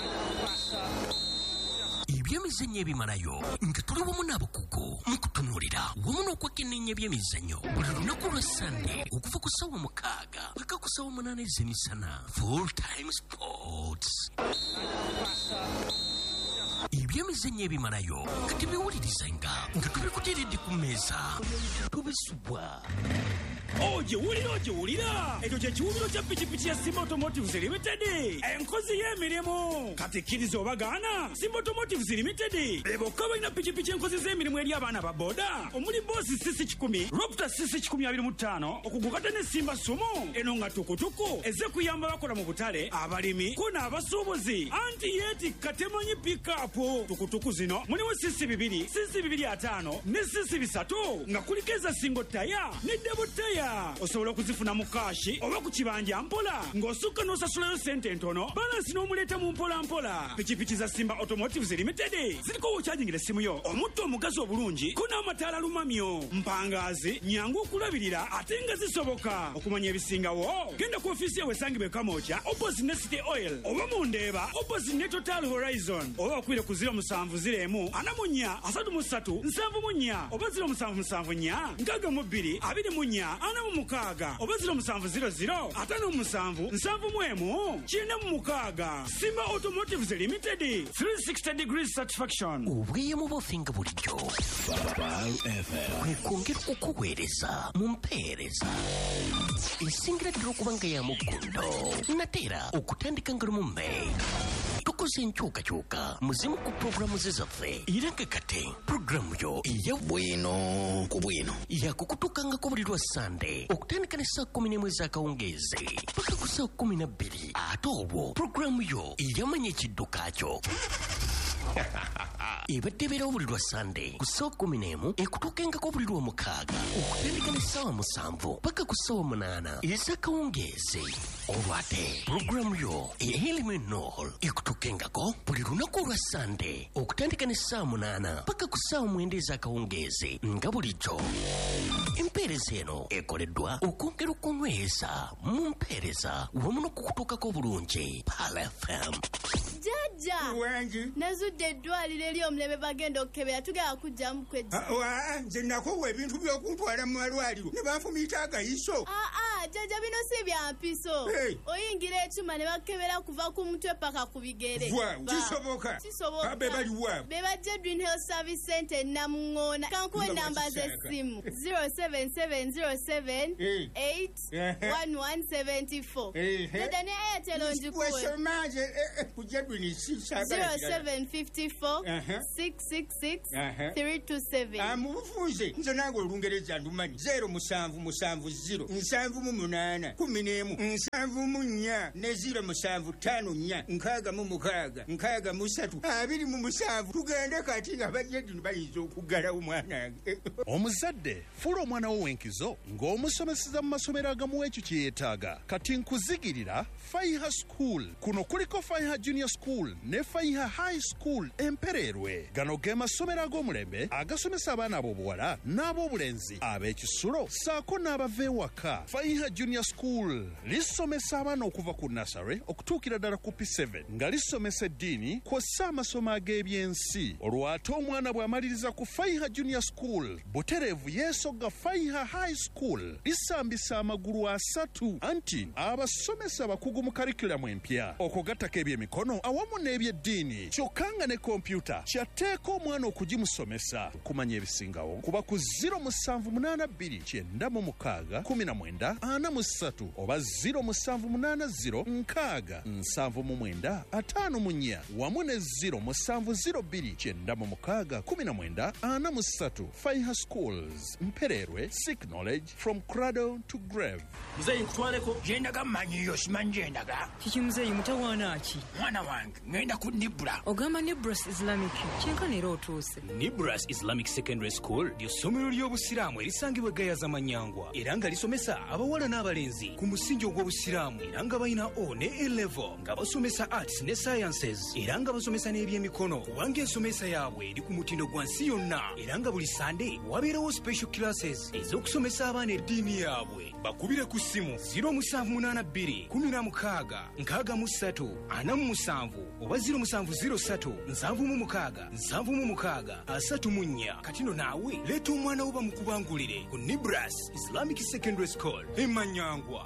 Ebyemizannyo ebimalayo nga tuli wamu n'abakugu mu kutunuulira wamu n'okwekenneenya ebyemizannyo buli lunaku lwa Sande okuva ku ssaawa mukaaga paka ku ssaawa munaana ez'emisana. Full Time Sports. Ebyemizannyo ebimalayo nga tebiwulirizanga nga tubikuteeredde ku mmeeza tubisubwa. Oje wulira oje wulira ekyo kye kiwumiro kya pikipiki ya Simba Automotives Limited, enkozi y'emirimu kati kkiriza obagaana. Simba Automotives Limited bebokka balina pikipiki enkozi z'emirimu eri abaana ba boda omuli boosi sisi kikumi, Ropta sisi kikumi abiri mu ttaano okugukata ne Simba Sumo eno nga tukutuku ezze kuyamba bakola mu butale abalimi ko n'abasuubuzi anti yeetikka temanyi pikapu. Tukutuku zino mulimu sisi bibiri, sisi bibiri ataano ne sisi bisatu nga kuliko eza singo taya ne debo taya. Osobola okuzifuna mu kaashi oba ku kibanja mpola ng'osukka n'osasulayo sente entono balansi n'omuleeta mu mpola mpola. Pikipiki za Simba Automotives Limited ziriko wokyajingira essimu yo omutto omugazi obulungi ko n'amataala lumamyo mpangaazi nyangu okulabirira ate nga zisoboka. Okumanya ebisingawo genda ku ofiisi yawe esangibwa e Kamooja opposite ne City Oil oba mu Ndeeba opposite ne Total Horizon oba okwire ku ziro musanvu ziro emu ana mu nnya asatu mu ssatu nsanvu mu nnya oba ziro musanvu musanvu nnya nkaaga mu bbiri abiri mu nnya ana mu mukaaga oba ziro musanvu ziro ziro ataano mu musanvu nsanvu mu emu kyenda mu mukaaga. Simba Automotives Limited, three sixty degrees satisfaction. Obweyamo bw'ofinga bulijjo kwongera okukuweereza mu mpeereza esingireddera okuba nga ya muggundo nateera okutandika nga lumu May. Tukoze enkyukakyuka muzimu ku pulogulaamu ze zaffe era nga kate pulogulaamu yo eya bwino ku bwino yakukutukangako buli lwa Sande okutandika ne saa kumi n'emu ez'akawungeezi paka ku saa kumi na bbiri ate olwo pulogulaamu yo eyamanya ekidduka kyo ebadde ebeerawo buli lwa Sande ku ssaawa kumi n'emu ekutuukengako buli lwa mukaaga okutandika ne ssaawa musanvu paka ku ssaawa munaana ez'akawungeezi. Olwate pulogulaamu yo ey'Elimu Enool ekutuukengako buli lunaku olwa Sande okutandika ne ssaawa munaana paka ku ssaawa mwenda ez'akawungeezi nga bulijjo. Empeereza eno ekoleddwa okwongera okunyweza mu mpeereza wamu n'okukutuukako obulungi Pal F M. Jajja wangi nazudde eddwaliro eri omulebe bagenda okukebera tugenda kujjamu kwejja. Nze nakowa ebintu by'okuntwala mu malwaliro ne banfumiita agayiso. Aa jaja bino si bya mpiso oyingira ekyuma ne bakebera kuva ku mutwe paka ku bigere kisoboka kisoboka abe bali wa be bajja Dream Health Service Center namungona kankuwe namba z'essimu zero seven seven zero seven eight one one seven four dada ne Airtel onjikuwe zero seven five four six six six three two seven amubufunze nze nange olungereza ndumanyi zero musanvu musanvu zero nsanvu mu munana kumi n'emu nsanvu mu nnya ne zero musanvu ttaano nnya nkaaga mu mukaaga nkaaga mu ssatu abiri mu musanvu tugende kati nga bajjeddini bayinza okuggalawo omwana omuzadde fuula omwana wo w'enkizo ng'omusomeseza mu masomero agamuwa ekyo kye yeetaaga kati nkuzigirira Faiha School kuno kuliko Faiha Junior School ne Faiha High School Empererwe gano ge masomero ag'omulembe agasomesa abaana ab'obuwala n'ab'obulenzi ab'ekisulo saako n'abava ewaka. Faiha Junior School lisomesa abaana okuva ku nursery okutuukira ddala ku P seven nga lisomesa eddiini kw'ossa amasomo ag'ebyensi. Olwo ate omwana bw'amaliriza ku Faiha Junior School butereevu yeesogga Faiha High School lisambisa amagulu asatu anti abasomesa bakugu mu karikulamu empya okugattako ebyemikono awamu n'ebyeddiini kyokka nga ne kompyuta kyatteeka omwana okugimusomesa kumanya ebisingawo kuba ku zero musanvu munaana bbiri kyenda mu mukaaga kumi na mwenda ana mu ssatu oba zero musanvu munaana zero nkaaga nsanvu mu mwenda ataano mu nnya wamu ne zero musanvu zero bbiri kyenda mu mukaaga kumi na mwenda ana mu ssatu. Faiha Schools Mpererwe, seek knowledge from cradle to grave. Muzeyi nkutwaleko gyendaga mmanyiyo simanyi gyendaga kiki muzeyi mutawaana ki mwana wange ngenda ku Nibra ogamba Nibras Islamic kyenkana era otuuse. Nibras Islamic Secondary School ly'essomero ly'obusiraamu erisangibwa Gayaza Manyangwa era nga lisomesa abawala n'abalenzi ku musingi ogw'obusiraamu era nga balina O ne A level nga basomesa arts ne sciences era nga basomesa n'ebyemikono kubanga ensomesa yaabwe eri ku mutindo gwa nsi yonna era nga buli Sunday wabeerawo special classes ez'okusomesa abaana eddiini yaabwe. Bakubire ku ssimu zero musanvu munaana bbiri kumi na mukaaga nkaaga mu ssatu ana mu musanvu oba zero musanvu zero ssatu nsanvu mu mukaaga nsanvu mu mukaaga asatu mu nnya. Kati nno naawe leeta omwana wo bamukubangulire ku Nibras Islamic Secondary School e Manyangwa.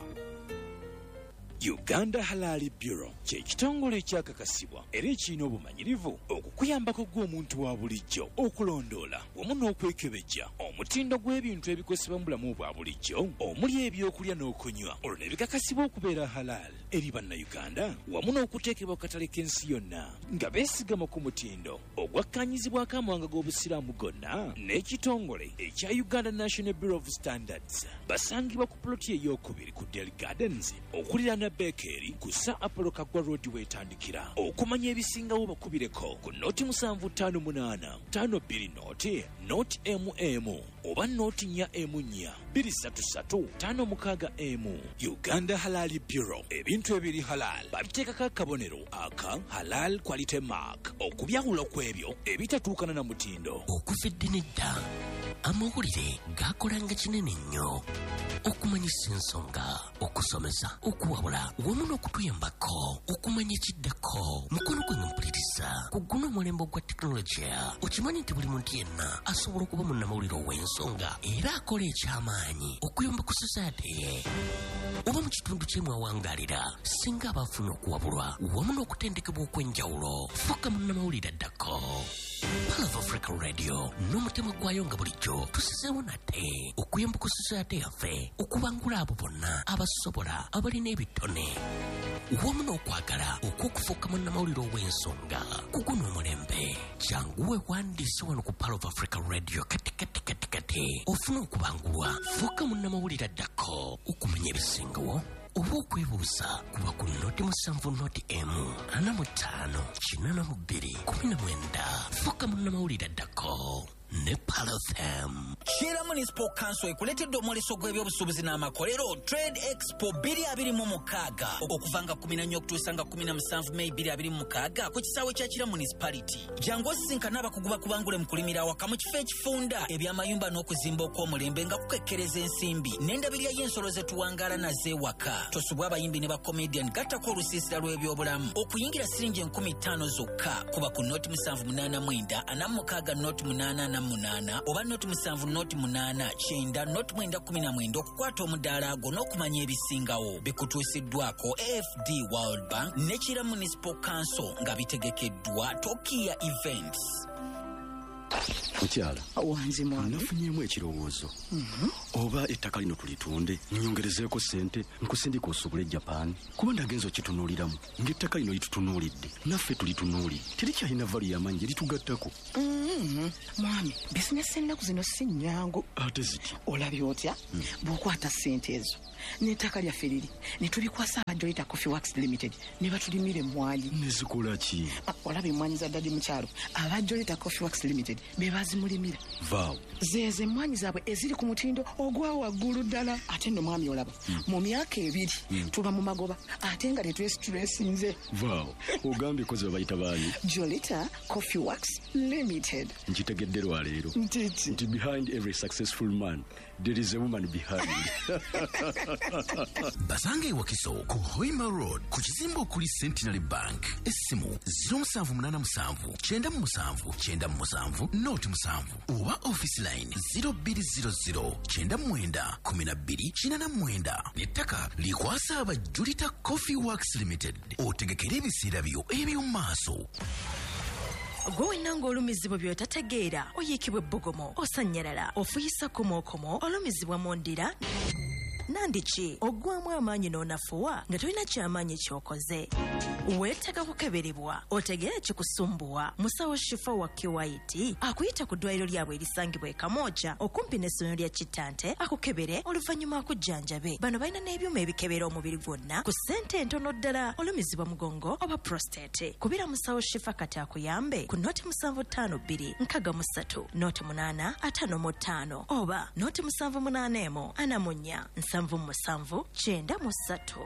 Uganda Halal Bureau kye kitongole ekyakakasibwa era ekirina obumanyirivu okukuyambako gw'omuntu wa bulijjo okulondoola wamu n'okwekebejja omutindo gw'ebintu ebikozesebwa mu bulamu bwa bulijjo omuli ebyokulya n'okunywa olwo ne bikakasibwa okubeera halal eri bannayuganda wamu n'okuteekebwa ku katale k'ensi yonna nga beesigama ku mutindo ogwakkaanyizibwako amawanga g'obusiraamu gonna n'ekitongole ekya Uganda National Bureau of Standards. Basangibwa ku ploti ey'okubiri ku Dale Gardens okuliraana Bekeri kusa Apollo Kagwa Road wetandikira. Okumanya ebisingawo bakubireko ku noti musanvu ttaano munaana ttaano bbiri noti noti M M oba noti nnya M nnya bbiri ssatu ssatu ttaano mukaaga M. Uganda Halal Bureau ebintu ebiri halal babiteekako akabonero aka halal quality mark okubyawula kw'ebyo ebitatuukana na mutindo. Okuva eddiini dda amawulire gaakolanga kinene nnyo okumanyisa ensonga okusomesa okuwabula wamu n'okutuyambako okumanya ekiddako mukono gwe mpuliriza ku guno omulembe ogwa tekinologiya. Okimanyi nti buli muntu yenna asobola okuba munnamawulire ow'ensonga era akola ekyamaanyi okuyamba ku society ye oba mu kitundu kye mwawangaalira singa abaafuna okuwabulwa wamu n'okutendekebwa okw'enjawulo. Fuuka munnamawulire addako. Pal of Africa Radio n'omutima gwayo nga bulijjo tusizeewo nate okuyamba ku society yaffe okubangula abo bonna abasobola abalina ebitone wamu n'okwagala okw'okufuuka munnamawulire ow'ensonga ku guno omulembe. Kyanguwe wandiise wano ku Pal of Africa Radio kati kati kati kati ofuna okubangulwa. Fuuka munnamawulire addako okumanya ebisingawo oba okwebuuza kuba ku noti musanvu noti M ana mu ttaano kinaana mu bbiri kumi na mwenda. Fuuka munnamawulire addako ne Pal F M. Kyela Municipal Council ekuleetedde omwoleso gw'ebyobusuubuzi n'amakolero Trade Expo bbiri abiri mu mukaaga okuvanga kumi na nnya okutuusa nga kumi na musanvu May bbiri abiri mu mukaaga ku kisaawe kya Kyela Municipality. Jangu osisinkana abakugu bakubangule mu kulimira awaka mu kifo ekifunda ebyamayumba n'okuzimba okw'omulembe nga kukekkereza ensimbi n'endabirira y'ensolo ze tuwangaala nazeewaka. Tosubwa abayimbi ne bakomedian gattako olusiisira lw'ebyobulamu okuyingira siringi enkumi ttaano zokka kuba ku noti musanvu munaana mwenda ana mu mukaaga noti munaana na munana oba noti musanvu noti munana kyenda noti mwenda kumi na mwenda okukwata omudaala ago n'okumanya ebisingawo bikutuusiddwako A F D World Bank ne Kira Municipal Council nga bitegekeddwa Tokia Events. Mukyala wanzi mwami nafunyemu ekirowoozo oba ettaka lino tulitunde nyongerezeeko ssente nkusindika osobole Japan kuba ndagenza okitunuuliramu ng'ettaka lino litutunuulidde naffe tulitunuuli terikyalina valu y'amaanyi gye litugattako. mwami bizinesi ennaku zino si nnyangu ate ziti olabye otya bw'okwata ssente ezo n'ettaka lyaffe liri ne tulikwasa abajolita Coffee Works Limited ne batulimira emmwanyi. nezikola ki? olabye emmwanyi za ddadi mukyalo abajolita Coffee Works Limited be bazimulimira vaawo zeeze emmwanyi zaabwe eziri ku mutindo ogwa waggulu ddala. ate nno mwami olaba mu myaka ebiri tuba mu magoba ate nga tetwesitulesinze. vaawo ogambye kozi babayita baani? Jolita Coffee Works Limited. nkitegedde lwaleero ntiti nti behind every successful man there is a woman behind. Basanga ewakiso ku Hoima Road ku kizimbe okuli Centenary Bank. Essimu zero seven seven nine seven nine seven nine seven noti musanvu oba office line zero two zero zero nine nine one two nine nine. Nettaka likwasa abajulita Coffee Works Limited. Otegekera ebiseera byo eby'omu maaso. Gwe nango olumizibwa byotategeera oyikibwe bbogomo osanyalala ofuyisa komokomo olumizibwa mondira nandiki ogwamu amaanyi n'onafuwa nga tolina kyamaanyi kyokoze weetaaga kukeberebwa otegeera kikusumbuwa musawo Shifa wa Kiwaiti akuyita ku ddwaliro lyabwe erisangibwa e Kamooja okumpi n'essomero lya Kitante akukebere oluvannyuma akujjanjabe. Bano balina n'ebyuma ebikebera omubiri gwonna ku ssente entono ddala olumizibwa mugongo oba prostate. Kubira musawo Shifa kati akuyambe ku noti musanvu ttaano bbiri nkaga mu ssatu noti munaana ataano mu ttaano oba noti musanvu munaana emu ana mu nnya nsanvu mu musanvu kyenda mu ssatu.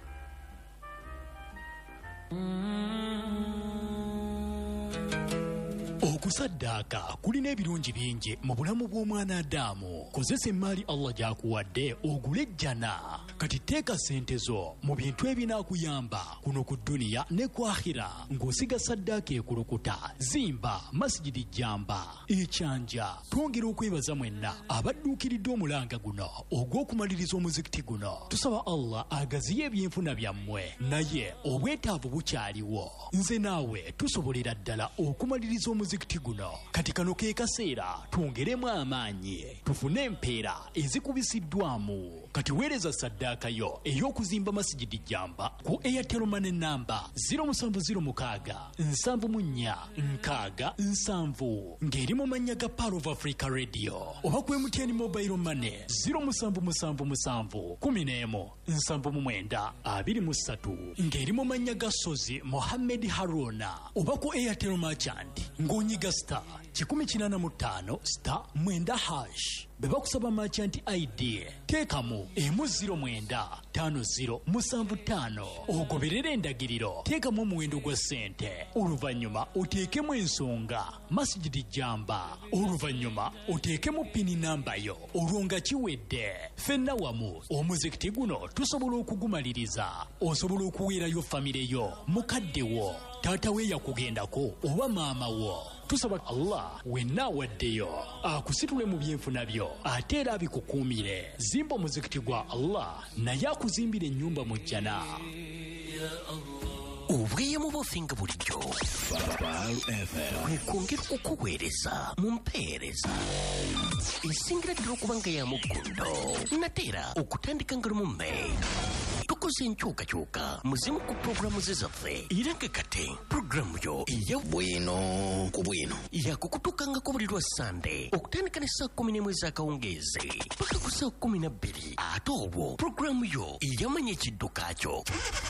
Okusaddaaka kulina ebirungi bingi mu bulamu bw'omwana Adamu. Kozesa emmaali Allah gy'akuwadde ogule ejjana. Kati teeka ssente zo mu bintu ebinaakuyamba kuno ku dduniya ne ku akhira ng'osiga saddaaka ekulukuta. Zimba masjidi Jamba ekyanja. Twongera okwebaza mwenna abadduukiridde omulanga guno ogw'okumaliriza omuzikiti guno. Tusaba Allah agaziye ebyenfuna byammwe naye obwetaavu bukyaliwo. Nze naawe tusobolera ddala okumaliriza omuzikiti guno. Kati kano ke kaseera twongeremu amaanyi tufune empeera ezikubisiddwamu. Kati weereza saddaaka yo ey'okuzimba masjidi Jamba ku Airtel Money namba zero seven zero six nsanvu mu nnya nkaaga nsanvu ng'eri mu mannya ga Power of Africa Radio oba ku M T N Mobile Money zero seven seven seven kumi n'emu nsanvu mu mwenda abiri mu ssatu ng'eri mu mannya ga Sozi Mohammed Haruna oba ku Airtel Merchant ng'onyiga star kikumi kinaana mu ttaano star mwenda hash. Beba kusaba merchant I D teekamu emu ziro mwenda ttaano ziro musanvu ttaano ogoberera endagiriro teekamu omuwendo gwa ssente oluvannyuma oteekemu ensonga masjidi Jamba oluvannyuma oteekemu pini namba yo olwo nga kiwedde. Ffenna wamu omuzikiti guno tusobola okugumaliriza. Osobola okuweerayo famire yo mukadde wo taata we yakugendako oba maama wo. Tusaba Allah wenna waddeyo akusitule mu byenfuna byo ate era abikukuumire. Zimba omuzikiti gwa Allah naye akuzimbira ennyumba mu jjana. Obweyamo bwofinga bulijjo wekwongera okukuweereza mu mpeereza esingira ddala okuba nga ya muggundo nateera okutandika nga lumu May. Tukoze enkyukakyuka muzimu ku pulogulaamu ze zaffe era nga kati pulogulaamu yo eya bwino ku bwino yakukutukangako buli lwa Sande okutandika ne saa kumi n'emu ez'akawungeezi paka ku saa kumi na bbiri ate olwo pulogulaamu yo eyamanya ekidduka kyo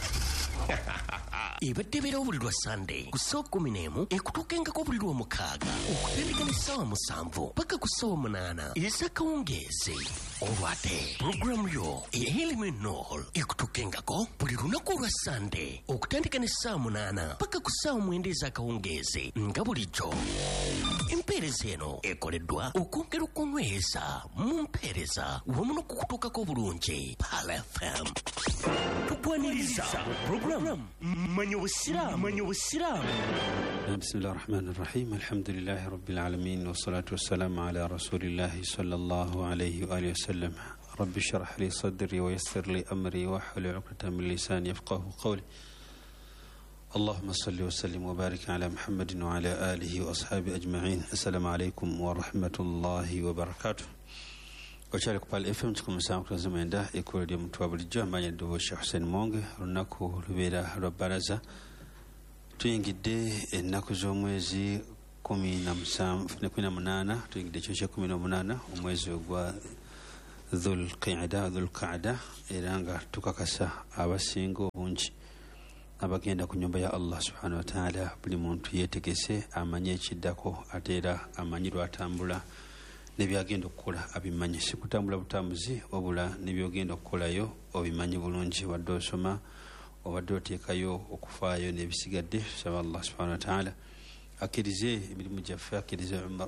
ebadde beerawo buli lwa Sande ku ssaawa kumi n'emu ekutuukengako buli lwa mukaaga okutandika ne ssaawa musanvu paka ku ssaawa munaana ez'akawungeezi. Olwo ate pulogulaamu yo ey'Elimu Enool ekutuukengako buli lunaku olwa Sande okutandika ne ssaawa munaana paka ku ssaawa mwenda ez'akawungeezi nga bulijjo. Empeereza empeereza eno ekoleddwa okwongera okunyweza mu mpeereza wamu n'okukutuukako obulungi Pala F M. Tugwaniriza programu Manya Obusiraamu. Manya Obusiraamu. بسم الله الرحمن الرحيم الحمد لله رب العالمين والصلاة والسلام على رسول الله صلى الله عليه وآله وسلم رب اشرح لي صدري ويسر لي أمري واحلل عقدة من لساني يفقهوا قولي اللهم صل وسلم وبارك على محمد وعلى آله وأصحابه أجمعين. السلام عليكم ورحمة الله وبركاته. وشارك بال إف إم تكون مساء زمان ده يكون اليوم توابل الجو ما يدو الشيخ حسين مونغ رناكو ربيرا ربارزة tuyingidde ennaku z'omwezi kumi na munaana tuyingidde ekyo kya kumi n'omunaana omwezi ogwa dhul qida dhul qaada era nga tukakasa abasinga obungi abagenda ku nyumba ya Allah subhanahu wa ta'ala buli muntu yeetegese amanye ekiddako ate era amanyi lwatambula nebyagenda okukola abimanyi si kutambula butambuzi wabula nebyogenda okukolayo obimanyi bulungi wadde osoma obadde oteekayo okufaayo n'ebisigadde saba Allah subhanahu wa ta'ala akkirize emirimu gyaffe akkirize